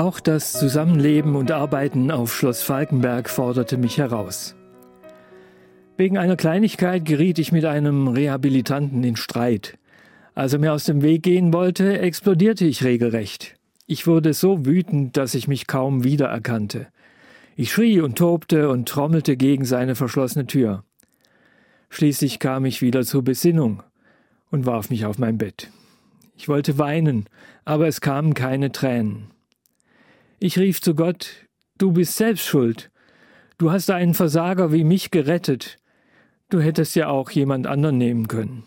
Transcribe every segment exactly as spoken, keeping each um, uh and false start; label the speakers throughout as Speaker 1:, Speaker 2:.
Speaker 1: Auch das Zusammenleben und Arbeiten auf Schloss Falkenberg forderte mich heraus. Wegen einer Kleinigkeit geriet ich mit einem Rehabilitanten in Streit. Als er mir aus dem Weg gehen wollte, explodierte ich regelrecht. Ich wurde so wütend, dass ich mich kaum wiedererkannte. Ich schrie und tobte und trommelte gegen seine verschlossene Tür. Schließlich kam ich wieder zur Besinnung und warf mich auf mein Bett. Ich wollte weinen, aber es kamen keine Tränen. Ich rief zu Gott: Du bist selbst schuld. Du hast einen Versager wie mich gerettet. Du hättest ja auch jemand anderen nehmen können.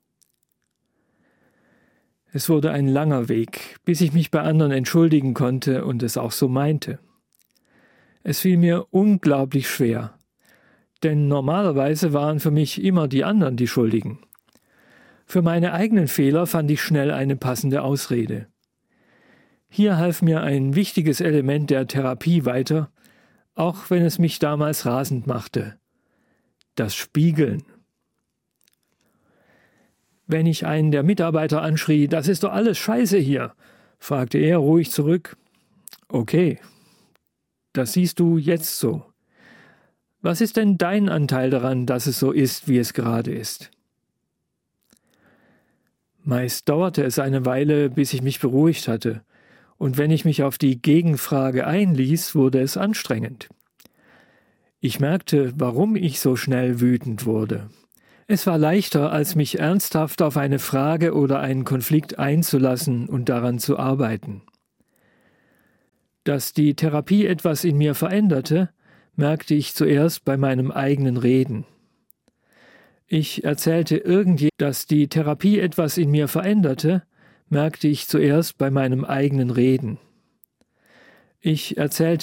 Speaker 1: Es wurde ein langer Weg, bis ich mich bei anderen entschuldigen konnte und es auch so meinte. Es fiel mir unglaublich schwer, denn normalerweise waren für mich immer die anderen die Schuldigen. Für meine eigenen Fehler fand ich schnell eine passende Ausrede. Hier half mir ein wichtiges Element der Therapie weiter, auch wenn es mich damals rasend machte: das Spiegeln. Wenn ich einen der Mitarbeiter anschrie: Das ist doch alles Scheiße hier, fragte er ruhig zurück: Okay, das siehst du jetzt so. Was ist denn dein Anteil daran, dass es so ist, wie es gerade ist? Meist dauerte es eine Weile, bis ich mich beruhigt hatte, und wenn ich mich auf die Gegenfrage einließ, wurde es anstrengend. Ich merkte, warum ich so schnell wütend wurde. Es war leichter, als mich ernsthaft auf eine Frage oder einen Konflikt einzulassen und daran zu arbeiten. Dass die Therapie etwas in mir veränderte, merkte ich zuerst bei meinem eigenen Reden. Ich erzählte irgendjemandem, dass die Therapie etwas in mir veränderte, merkte ich zuerst bei meinem eigenen Reden. Ich erzählte